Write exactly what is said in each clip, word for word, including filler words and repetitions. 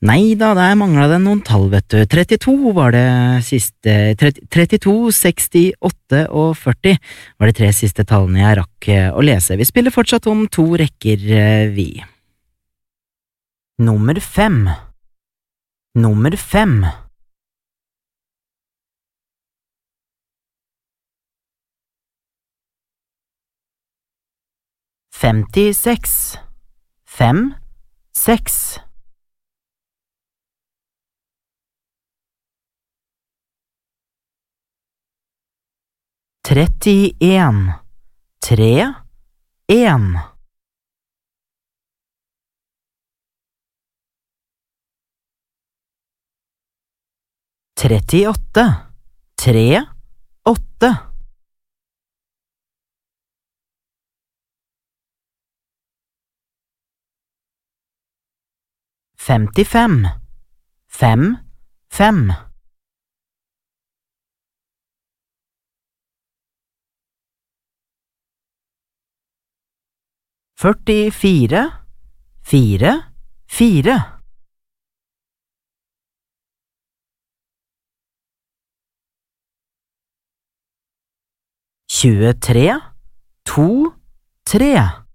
Nei da, der manglet det noen tall, vet du. trettito var det siste, tretti, trettito, sekstiåtte og førti var de tre siste tallene jeg rakk å lese. Vi spiller fortsatt om to rekker, vi. Nummer fem. Nummer fem. Femtiseks. Fem, seks. Trettien. Tre, en. Trettiåtte. Tre, åtte. Femtifem. Fem, fem. Førtifire. Fire, fire. Tjuetre. To, tre.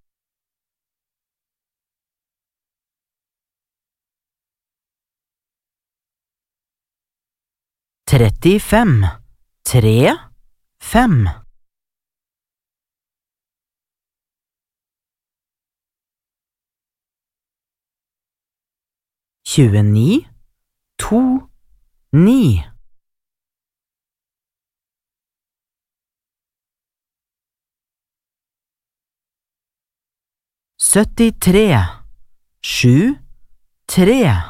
Trettifem. Tre, fem. Tjueni. To, ni. Syttitre. Sju, tre.